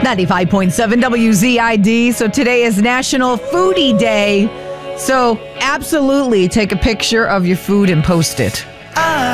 95.7 WZID. So today is National Foodie Day. So absolutely take a picture of your food and post it.